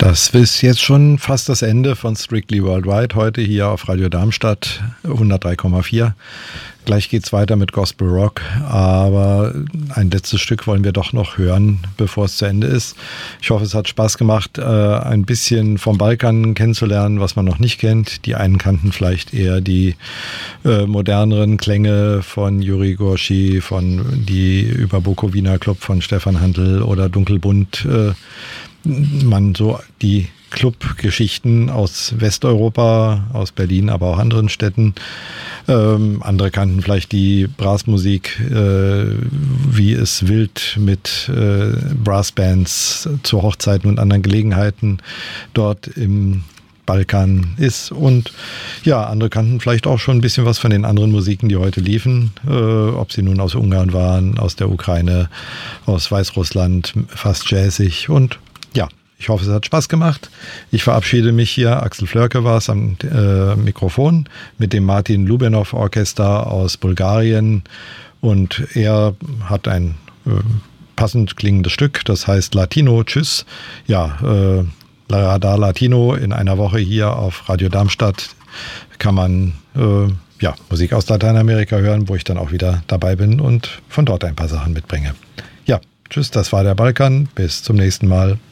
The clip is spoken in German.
Das ist jetzt schon fast das Ende von Strictly Worldwide, heute hier auf Radio Darmstadt 103,4. Gleich geht's weiter mit Gospel Rock, aber ein letztes Stück wollen wir doch noch hören, bevor es zu Ende ist. Ich hoffe, es hat Spaß gemacht, ein bisschen vom Balkan kennenzulernen, was man noch nicht kennt. Die einen kannten vielleicht eher die moderneren Klänge von Juri Gorski, von die über Bukowina Club von Stefan Handl oder Dunkelbunt. Man so die Clubgeschichten aus Westeuropa, aus Berlin, aber auch anderen Städten. Andere kannten vielleicht die Brassmusik, wie es wild mit Brassbands zu Hochzeiten und anderen Gelegenheiten dort im Balkan ist. Und ja, andere kannten vielleicht auch schon ein bisschen was von den anderen Musiken, die heute liefen, ob sie nun aus Ungarn waren, aus der Ukraine, aus Weißrussland, fast jazzig. Und ja, ich hoffe, es hat Spaß gemacht. Ich verabschiede mich hier. Axel Flörke war es am Mikrofon mit dem Martin Lubenov Orchester aus Bulgarien. Und er hat ein passend klingendes Stück, das heißt Latino. Tschüss. Ja, Radar Latino in einer Woche hier auf Radio Darmstadt kann man Musik aus Lateinamerika hören, wo ich dann auch wieder dabei bin und von dort ein paar Sachen mitbringe. Ja, tschüss, das war der Balkan. Bis zum nächsten Mal.